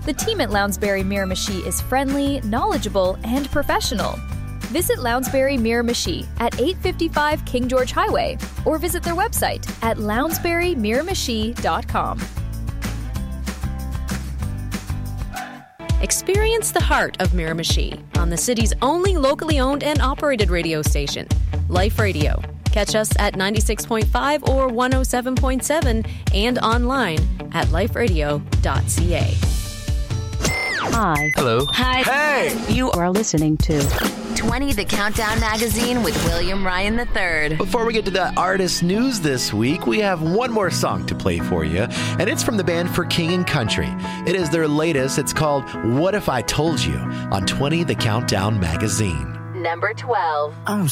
The team at Lounsbury Miramichi is friendly, knowledgeable, and professional. Visit Lounsbury Miramichi at 855 King George Highway or visit their website at lounsburymiramichi.com. Experience the heart of Miramichi on the city's only locally owned and operated radio station, Life Radio. Catch us at 96.5 or 107.7 and online at liferadio.ca. Hi. Hello. Hi. Hey! You are listening to 20 The Countdown Magazine with William Ryan III. Before we get to the artist news this week, we have one more song to play for you, and it's from the band For King and Country. It is their latest. It's called What If I Told You on 20 The Countdown Magazine. Number 12.